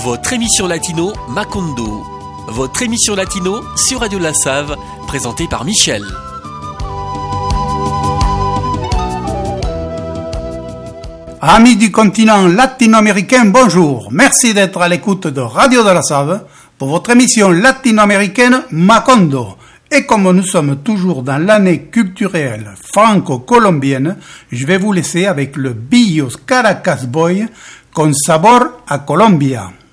Votre émission latino Macondo. Votre émission latino sur Radio La Save, présentée par Michel. Amis du continent latino-américain, bonjour. Merci d'être à l'écoute de Radio de la Save pour votre émission latino-américaine Macondo. Et comme nous sommes toujours dans l'année culturelle franco-colombienne, je vais vous laisser avec le Billos Caracas Boy con sabor a Colombia.